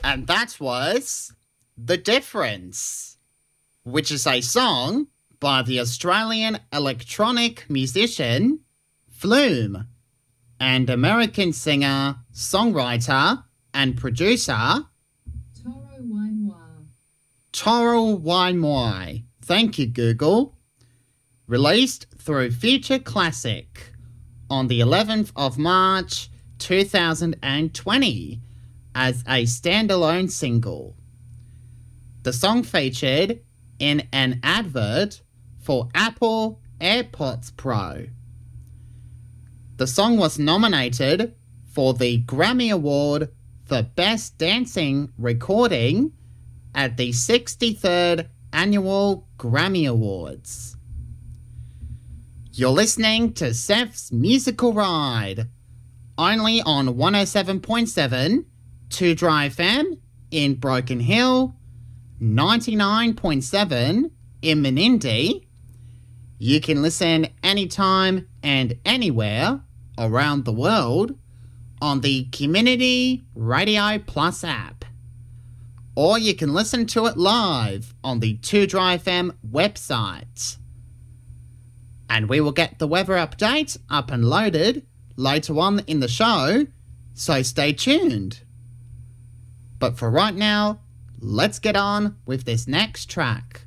And that was The Difference, which is a song by the Australian electronic musician Flume and American singer, songwriter and producer Toro Waimoi. Thank you, Google. Released through Future Classic on the 11th of March 2020 as a standalone single. The song featured in an advert for Apple AirPods Pro. The song was nominated for the Grammy Award for Best Dancing Recording at the 63rd Annual Grammy Awards. You're listening to Seth's Musical Ride, only on 107.7 2 Dry FM in Broken Hill, 99.7 in Menindee. You can listen anytime and anywhere around the world on the Community Radio Plus app. Or you can listen to it live on the 2 Dry FM website. And we will get the weather update up and loaded later on in the show, so stay tuned. But for right now, let's get on with this next track.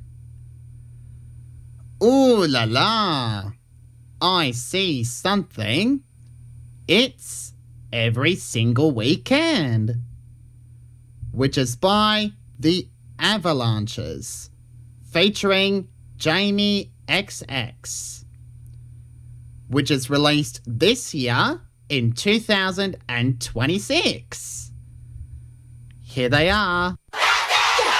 Ooh la la, I see something. It's Every Single Weekend, which is by The Avalanches, featuring Jamie XX, which is released this year in 2026. Here they are.